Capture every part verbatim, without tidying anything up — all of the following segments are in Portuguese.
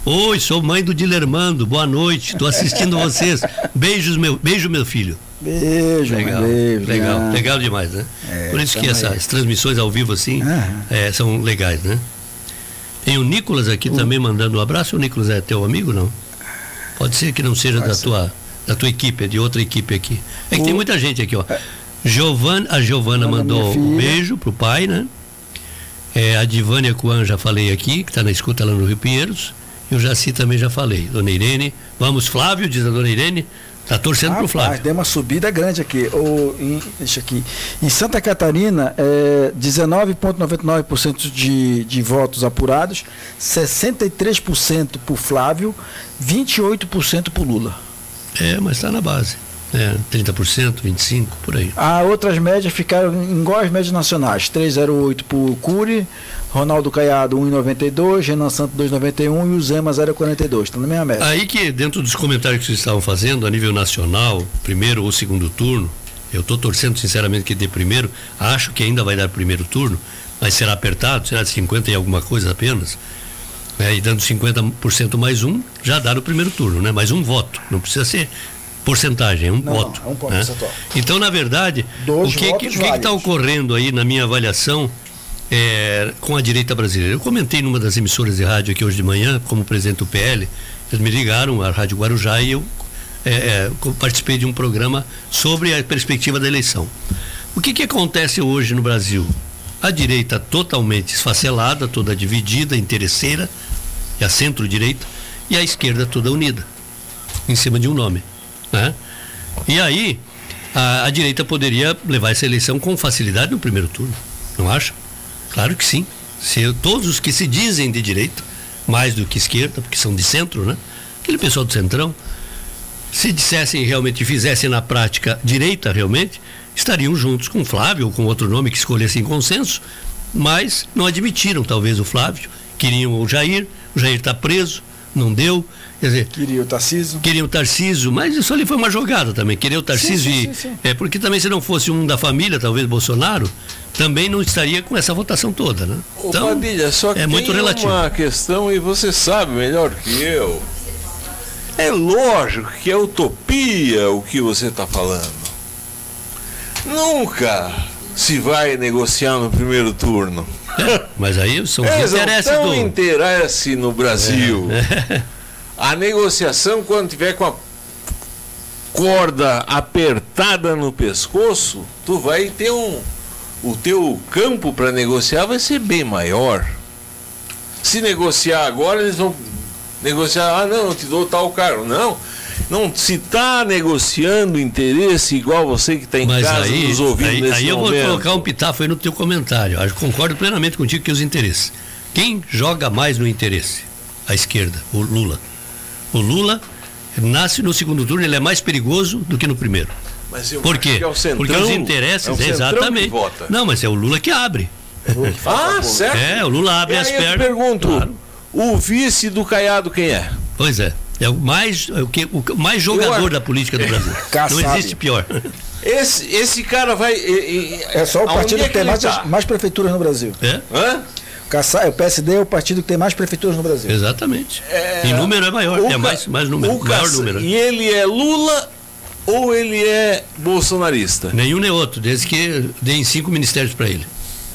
Oi, sou mãe do Dilermando, boa noite, estou assistindo vocês. Beijos, meu, beijo, meu filho. Beijo, legal, beijo, legal, legal, legal demais, né? É, por isso que essas aí. transmissões ao vivo assim é, são legais, né? Tem o Nicolas aqui uh. também mandando um abraço. O Nicolas é teu amigo, não? Pode ser que não seja da tua, da tua equipe, é de outra equipe aqui. É que uh. tem muita gente aqui, ó. Giovana, a Giovana mandou um beijo pro pai, né? É, a Divânia Coan já falei aqui, que está na escuta lá no Rio Pinheiros. E o Jaci também já falei. Dona Irene, vamos Flávio, diz a Dona Irene, está torcendo para o Flávio. Deu uma subida grande aqui. O, em, deixa aqui. Em Santa Catarina, é, dezenove vírgula noventa e nove por cento de, de votos apurados, sessenta e três por cento por Flávio, vinte e oito por cento por Lula. É, mas está na base. É, trinta por cento, vinte e cinco por cento, por aí. Ah, outras médias ficaram igual às médias nacionais. três vírgula zero oito por Cury, Ronaldo Caiado um vírgula noventa e dois, Renan Santos dois vírgula noventa e um e o Zema zero vírgula quarenta e dois. Está na mesma média. Aí que dentro dos comentários que vocês estavam fazendo, a nível nacional, primeiro ou segundo turno, eu estou torcendo sinceramente que dê primeiro, acho que ainda vai dar primeiro turno, mas será apertado, será de cinquenta e alguma coisa apenas. É, e dando cinquenta por cento mais um, já dá no primeiro turno, né? Mais um voto, não precisa ser porcentagem, é um não, voto. Não, é um ponto né? Então, na verdade, Dois o que que está ocorrendo aí na minha avaliação é, com a direita brasileira? Eu comentei numa das emissoras de rádio aqui hoje de manhã, como presidente do P L, eles me ligaram, a Rádio Guarujá, e eu é, é, participei de um programa sobre a perspectiva da eleição. O que que acontece hoje no Brasil? A direita totalmente esfacelada, toda dividida, interesseira, e a centro-direita, e a esquerda toda unida, em cima de um nome. Né? E aí a, a direita poderia levar essa eleição com facilidade no primeiro turno, não acha? Claro que sim. Se todos os que se dizem de direita, mais do que esquerda, porque são de centro, né? Aquele pessoal do centrão, se dissessem realmente, fizessem na prática direita realmente, estariam juntos com o Flávio ou com outro nome que escolhessem consenso, mas não admitiram talvez o Flávio, queriam o Jair, o Jair está preso, não deu. Quer dizer, queria o Tarcísio. Queria o Tarcísio, mas isso ali foi uma jogada também. Queria o Tarcísio sim, sim, e. sim, sim. É, porque também se não fosse um da família, talvez Bolsonaro, também não estaria com essa votação toda, né? Ô, então, Padilha, só que é muito tem relativo. Uma questão, e você sabe melhor que eu. É lógico que é utopia o que você está falando. Nunca se vai negociar no primeiro turno. É, mas aí são os Eles interesses não do... interesse no Brasil. É, é. A negociação, quando tiver com a corda apertada no pescoço, tu vai ter um... O teu campo para negociar vai ser bem maior. Se negociar agora, eles vão negociar, ah não, eu te dou tal cargo. Não, não se está negociando interesse igual você que está em mas casa aí, nos ouvindo aí, nesse aí eu momento. vou colocar um pitafo aí no teu comentário. Eu concordo plenamente contigo que os interesses. Quem joga mais no interesse? A esquerda, o Lula. O Lula nasce no segundo turno, ele é mais perigoso do que no primeiro. Mas eu Por acho quê? que é o centrão, Porque os interesses, é o centrão exatamente. que vota. Não, mas é o Lula que abre. Ah, certo. É, o Lula abre e as aí pernas. Eu te pergunto, claro. O vice do Caiado quem é? Pois é. É o mais, é o que, o mais jogador eu, da política do Brasil. Não existe pior. Esse, esse cara vai. E, e, é só o partido é que tem mais, tá? mais prefeituras no Brasil. É? Hã? O P S D é o partido que tem mais prefeituras no Brasil. Exatamente. É, em número é maior, é mais, mais número, o maior Caça, número. E ele é Lula ou ele é bolsonarista? Nenhum nem outro, desde que deem cinco ministérios para ele.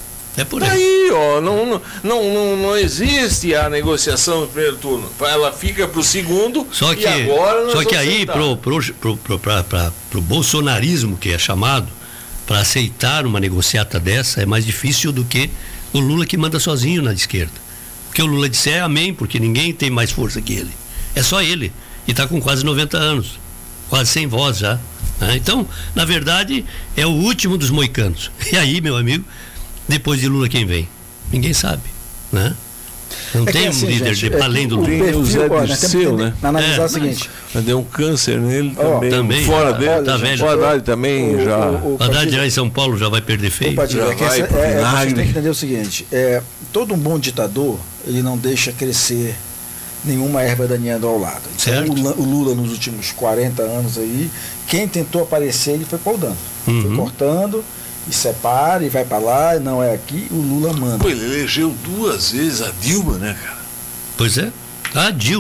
É por aí. Aí, ó, não, não, não, não existe a negociação no primeiro turno. Ela fica para o segundo. Só que, e agora só que aí, pro, pro, pro, pro, pra, pra, pro bolsonarismo, que é chamado, para aceitar uma negociata dessa, é mais difícil do que o Lula que manda sozinho na esquerda. Porque o Lula disse é amém, porque ninguém tem mais força que ele. É só ele. E está com quase noventa anos. Quase sem voz já. Né? Então, na verdade, é o último dos moicanos. E aí, meu amigo, depois de Lula quem vem? Ninguém sabe. Né? Não é tem assim, um líder gente, de, é, além do o Lula. perfil, o Zé ó, Dirceu, né? Analisar é, o seguinte. Mas deu um câncer nele oh, também. também. Fora dele, olha, tá velho. O Haddad também o, já. O, o, o Haddad lá em São Paulo já vai perder feio. O já já que vai essa, é, é, vocês têm que entender o seguinte: é, todo um bom ditador, ele não deixa crescer nenhuma erva daninha ao lado. Então, o, o Lula, nos últimos quarenta anos aí, quem tentou aparecer, ele foi podando. Uhum. Foi cortando. E separa e vai para lá, não é aqui, o Lula manda. Pô, ele elegeu duas vezes a Dilma, né, cara? Pois é, a Dilma.